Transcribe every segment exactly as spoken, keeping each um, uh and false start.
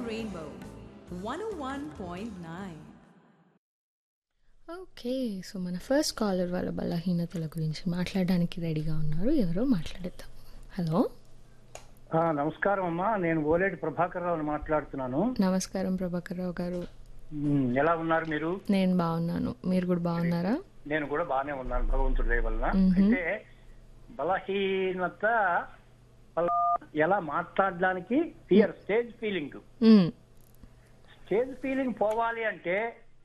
Rainbow one oh one point nine. Okay. So, మన first caller వాళ్ళ బలహీనతల గురించి మాట్లాడడానికి రెడీగా ఉన్నారు. ఎవరో మాట్లాడేద్దాం. హలో. ఆ, నమస్కారం అమ్మా, నేను ఓలేటి ప్రభాకర్ రావుని మాట్లాడుతున్నాను. నమస్కారం ప్రభాకర్ రావు గారు. మ్, ఎలా ఉన్నారు మీరు? నేను బాగున్నాను. మీరు కూడా బాగున్నారా? నేను కూడా బాగానే ఉన్నాను, భగవంతుడి దయ వలన. అయితే బలహీనత వల్ల ఎలా మాట్లాడడానికి ఫియర్, స్టేజ్ ఫీలింగ్. మ్మ్. స్టేజ్ ఫీలింగ్ పోవాలి అంటే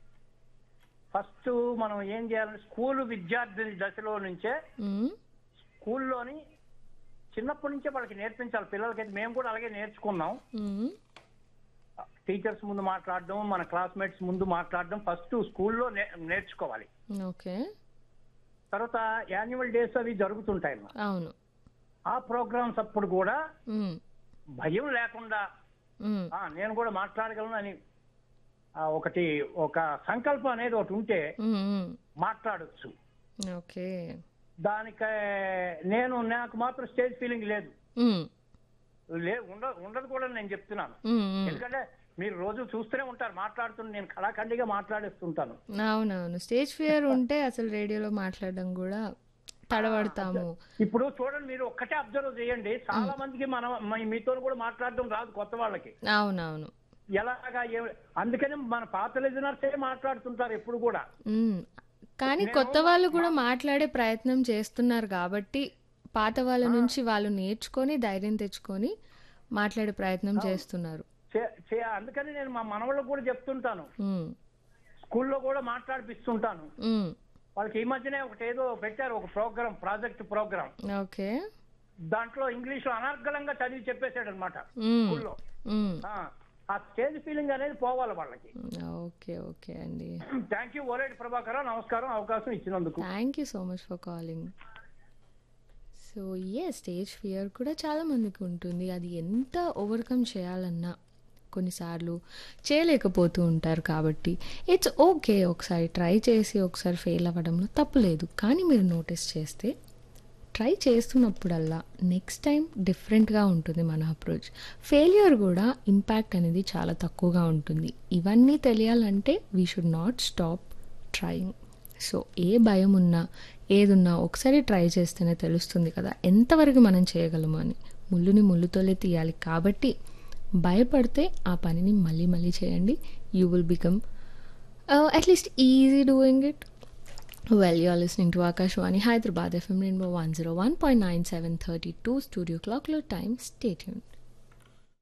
ఫస్ట్ మనం ఏం చేయాలంటే స్కూల్ విద్యార్థి దశలో నుంచే మ్మ్. స్కూల్లోని చిన్నప్పటి నుంచే వాళ్ళకి నేర్పించాలి. పిల్లలకైతే మేము కూడా అలాగే నేర్చుకున్నాం. మ్మ్. టీచర్స్ ముందు మాట్లాడడం, మన క్లాస్మేట్స్ ముందు మాట్లాడడం ఫస్ట్ స్కూల్లో నేర్చుకోవాలి. ఓకే. తర్వాత యాన్యువల్ డేస్ అవి జరుగుతుంటాయి అన్నమాట. అవును. ఆ ప్రోగ్రామ్స్ అప్పుడు కూడా మ్మ్. భయం లేకుండా మ్మ్. ఆ నేను కూడా మాట్లాడగలను అని ఆ, ఒకటి ఒక సంకల్పం అనేది ఒకటి ఉంటే మ్మ్. మాట్లాడొచ్చు. ఓకే. దానికి నేను నాకు మాత్రం స్టేజ్ ఫీలింగ్ లేదు, మ్మ్. లే ఉండ ఉండదు కూడా నేను చెప్తున్నాను. మ్మ్. ఎందుకంటే మీరు రోజు చూస్తూనే ఉంటారు మాట్లాడుతున్న, నేను కళాఖండిగా మాట్లాడేస్తుంటాను. అవునవును. స్టేజ్ ఫియర్ ఉంటే అసలు రేడియోలో మాట్లాడడం కూడా తడబడతాము. ఇప్పుడు చూడండి, మీరు ఒక్కటే అబ్జర్వ్ చేయండి, చాలా మందికి మనం మ- మీతో కూడా మాట్లాడడం రాదు, కొత్త వాళ్ళకి. అవునవును. ఎలాగా ఏ- అందుకని మన పాత లిజనర్సే మాట్లాడుతుంటారు ఎప్పుడు కూడా. మ్మ్. కానీ కొత్త వాళ్ళు కూడా మాట్లాడే ప్రయత్నం చేస్తున్నారు కాబట్టి పాత వాళ్ళ నుంచి వాళ్ళు నేర్చుకొని ధైర్యం తెచ్చుకొని మాట్లాడే ప్రయత్నం చేస్తున్నారు. చే- చే- అందుకని నేను మా మనవాళ్ళకు కూడా చెప్తుంటాను, మ్మ్. స్కూల్లో కూడా మాట్లాడిపిస్తుంటాను. మ్మ్. వాళ్ళకి ఈ మధ్యనే ఒకటి ఏదో పెట్టారు, ఒక ప్రోగ్రామ్, ప్రాజెక్ట్ ప్రోగ్రామ్. ఓకే. దాంట్లో ఇంగ్లీష్ లో అనర్గళంగా చదివి చెప్పేశాడు అనమాట మ్మ్. స్కూల్లో. మ్మ్. ఆ, ఆ స్టేజ్ ఫీలింగ్ అనేది పోవాలి వాళ్ళకి. ఓకే ఓకే అండి. థ్యాంక్ యూ ఓలేటి ప్రభాకర్, నమస్కారం అవకాశం ఇచ్చినందుకు. Thank you so much for calling. So A stage fear కూడా చాలా మందికి ఉంటుంది. అది ఎంత ఓవర్కమ్ చేయాలన్నా కొన్నిసార్లు చేయలేకపోతూ ఉంటారు. కాబట్టి ఇట్స్ ఓకే, ఒకసారి ట్రై చేసి ఒకసారి ఫెయిల్ అవ్వడంలో తప్పు లేదు. కానీ మీరు నోటీస్ చేస్తే ట్రై చేస్తున్నప్పుడల్లా నెక్స్ట్ టైం డిఫరెంట్గా ఉంటుంది మన అప్రోచ్. ఫెయిల్యూర్ కూడా ఇంపాక్ట్ అనేది చాలా తక్కువగా ఉంటుంది. ఇవన్నీ తెలియాలంటే we should not stop trying. So ఏ భయం ఉన్నా ఏదున్నా ఒకసారి ట్రై చేస్తేనే తెలుస్తుంది కదా ఎంతవరకు మనం చేయగలము అని. ముళ్ళుని ముళ్ళుతోలే తీయాలి. కాబట్టి భయపడితే ఆ పనిని మళ్ళీ మళ్ళీ చేయండి. You will become at least easy doing it. Well, you're listening to Akashwani Hyderabad F M Rainbow one oh one point nine seven thirty-two studio clock load time. Stay tuned.